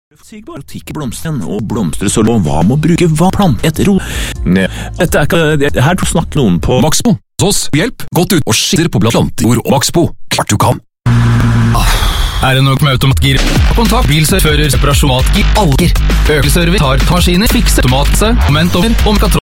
Tikk blomsten og blomstre så hva må bruke hva plant etter ro. Dette er ikke, her snakker noen på Maxbo. Hos hjelp, gått ut og skitter på plantejord og Maxbo. Klart du kan. Er det nok med automatgir? Kontakt bilfører, separasjon, matgir, alger. Økelservice, tar maskiner, fikser, automatse, momentover og mekatronikk.